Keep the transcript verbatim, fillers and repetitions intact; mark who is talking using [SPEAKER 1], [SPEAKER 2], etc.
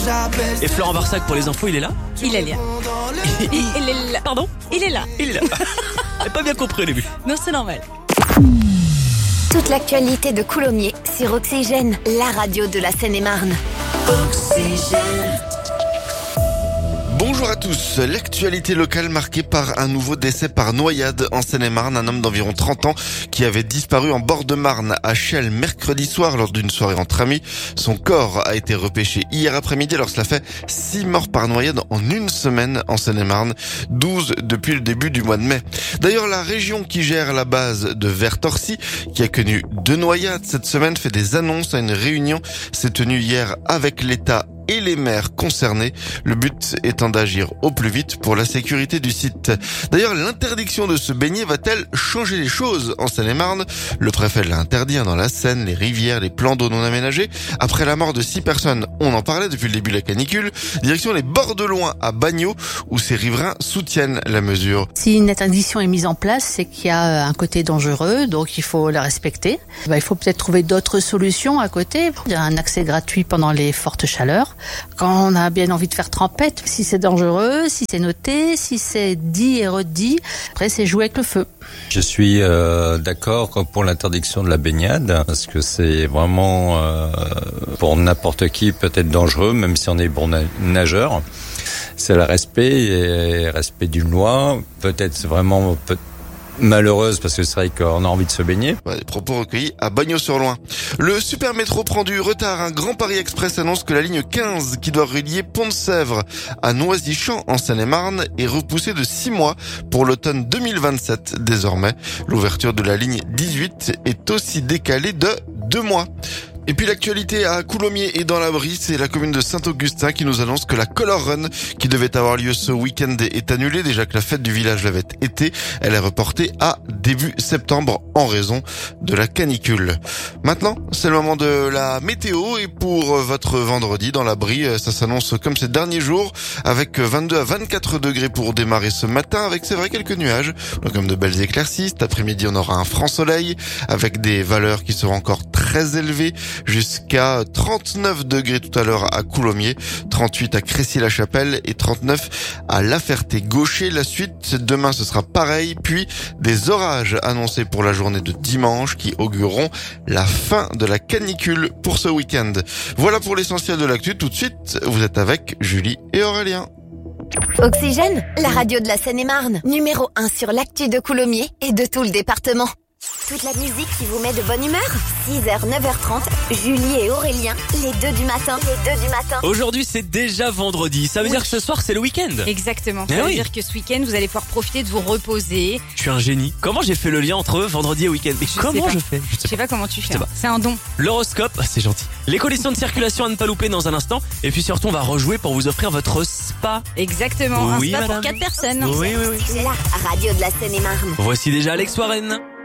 [SPEAKER 1] Et Florent Barsac pour les infos, il est là?
[SPEAKER 2] Il est là. Il, il est là.
[SPEAKER 1] Pardon?
[SPEAKER 2] Il est là.
[SPEAKER 1] Il est là. J'ai pas bien compris au début.
[SPEAKER 2] Non, c'est normal.
[SPEAKER 3] Toute l'actualité de Coulommiers sur Oxygène, la radio de la Seine-et-Marne. Oxygène.
[SPEAKER 4] Bonjour à tous. L'actualité locale marquée par un nouveau décès par noyade en Seine-et-Marne. Un homme d'environ trente ans qui avait disparu en bord de Marne à Chelles mercredi soir lors d'une soirée entre amis. Son corps a été repêché hier après-midi. Alors cela fait six morts par noyade en une semaine en Seine-et-Marne. douze depuis le début du mois de mai. D'ailleurs, la région qui gère la base de Vertorcy, qui a connu deux noyades cette semaine, fait des annonces à une réunion. S'est tenue hier avec l'État et les maires concernés. Le but étant d'agir au plus vite pour la sécurité du site. D'ailleurs, l'interdiction de se baigner va-t-elle changer les choses en Seine-et-Marne? Le préfet l'a interdit dans la Seine, les rivières, les plans d'eau non aménagés. Après la mort de six personnes, on en parlait depuis le début de la canicule. Direction les bords de Loing à Bagnols, où ces riverains soutiennent la mesure.
[SPEAKER 5] Si une interdiction est mise en place, c'est qu'il y a un côté dangereux, donc il faut la respecter. Ben, il faut peut-être trouver d'autres solutions à côté. Il y a un accès gratuit pendant les fortes chaleurs. Quand on a bien envie de faire trempette, si c'est dangereux, si c'est noté, si c'est dit et redit, après c'est jouer avec le feu.
[SPEAKER 6] Je suis euh, d'accord pour l'interdiction de la baignade, parce que c'est vraiment euh, pour n'importe qui peut-être dangereux, même si on est bon nageur. C'est le respect et respect d'une loi, peut-être vraiment peut malheureuse parce que c'est vrai qu'on a envie de se baigner.
[SPEAKER 4] Ouais, des propos recueillis à Bagnols-sur-Loing. Le super métro prend du retard. Un Grand Paris Express annonce que la ligne quinze, qui doit relier Pont-de-Sèvres à Noisy-Champs en Seine-et-Marne, est repoussée de six mois pour l'automne deux mille vingt-sept désormais. L'ouverture de la ligne dix-huit est aussi décalée de deux mois. Et puis l'actualité à Coulommiers et dans la Brie, c'est la commune de Saint-Augustin qui nous annonce que la Color Run, qui devait avoir lieu ce week-end, est annulée. Déjà que la fête du village l'avait été, elle est reportée à début septembre en raison de la canicule. Maintenant, c'est le moment de la météo et pour votre vendredi dans la Brie, ça s'annonce comme ces derniers jours avec vingt-deux à vingt-quatre degrés pour démarrer ce matin avec, c'est vrai, quelques nuages. Comme de belles éclaircies. Cet après-midi, on aura un franc soleil avec des valeurs qui seront encore très élevées. Jusqu'à trente-neuf degrés tout à l'heure à Coulommiers, trente-huit à Crécy-la-Chapelle et trente-neuf à La Ferté-Gaucher. La suite, demain ce sera pareil, puis des orages annoncés pour la journée de dimanche qui augureront la fin de la canicule pour ce week-end. Voilà pour l'essentiel de l'actu. Tout de suite, vous êtes avec Julie et Aurélien.
[SPEAKER 3] Oxygène, la radio de la Seine-et-Marne, numéro un sur l'actu de Coulommiers et de tout le département. Toute la musique qui vous met de bonne humeur. six heures, neuf heures trente, Julie et Aurélien, les deux du matin. Les deux du matin.
[SPEAKER 1] Aujourd'hui, c'est déjà vendredi. Ça veut
[SPEAKER 2] Oui.
[SPEAKER 1] dire que ce soir, c'est le week-end.
[SPEAKER 2] Exactement.
[SPEAKER 1] Eh
[SPEAKER 2] Ça veut
[SPEAKER 1] oui.
[SPEAKER 2] dire que ce week-end, vous allez pouvoir profiter de vous reposer.
[SPEAKER 1] Je suis un génie. Comment j'ai fait le lien entre vendredi et week-end? Mais
[SPEAKER 2] Je sais
[SPEAKER 1] comment
[SPEAKER 2] pas.
[SPEAKER 1] je fais?
[SPEAKER 2] Je sais pas comment tu fais.
[SPEAKER 1] sais
[SPEAKER 2] hein.
[SPEAKER 1] pas.
[SPEAKER 2] C'est un don.
[SPEAKER 1] L'horoscope, ah, c'est gentil. Les conditions de circulation à ne pas louper dans un instant. Et puis surtout, on va rejouer pour vous offrir votre spa.
[SPEAKER 2] Exactement.
[SPEAKER 1] Oui,
[SPEAKER 2] un spa
[SPEAKER 1] madame.
[SPEAKER 2] pour quatre personnes.
[SPEAKER 1] Oui, oui, oui.
[SPEAKER 3] C'est la radio de la Seine-et-Marne.
[SPEAKER 1] Voici déjà Alex Warren.